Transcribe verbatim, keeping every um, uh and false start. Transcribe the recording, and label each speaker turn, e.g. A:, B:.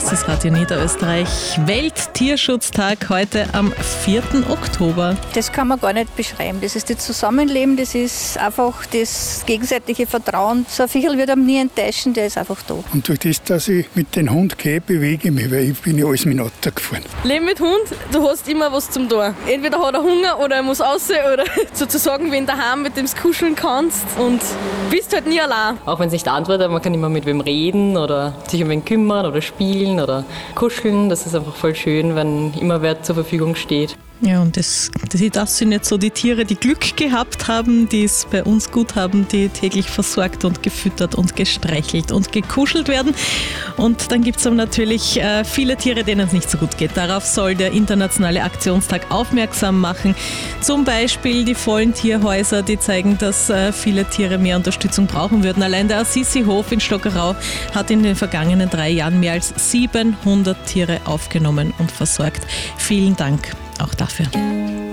A: Das ist Radio Niederösterreich. Welttierschutztag heute am vierten Oktober.
B: Das kann man gar nicht beschreiben. Das ist das Zusammenleben, das ist einfach das gegenseitige Vertrauen. So ein Viertel wird einem nie enttäuschen, der ist einfach da.
C: Und durch das, dass ich mit dem Hund gehe, bewege ich mich, weil ich bin ja alles mit dem Auto gefahren.
D: Leben mit Hund, du hast immer was zum tun. Entweder hat er Hunger oder er muss raus oder sozusagen wen daheim, mit dem du kuscheln kannst und bist halt nie allein.
E: Auch wenn es nicht antwortet, man kann immer mit wem reden oder sich um wen kümmern oder spielen oder kuscheln. Das ist einfach voll schön, wenn immer wer zur Verfügung steht.
A: Ja, und das, das sind jetzt so die Tiere, die Glück gehabt haben, die es bei uns gut haben, die täglich versorgt und gefüttert und gestreichelt und gekuschelt werden. Und dann gibt es natürlich äh, viele Tiere, denen es nicht so gut geht. Darauf soll der internationale Aktionstag aufmerksam machen. Zum Beispiel die vollen Tierhäuser, die zeigen, dass äh, viele Tiere mehr Unterstützung brauchen würden. Allein der Assisi-Hof in Stockerau hat in den vergangenen drei Jahren mehr als siebenhundert Tiere aufgenommen und versorgt. Vielen Dank auch dafür.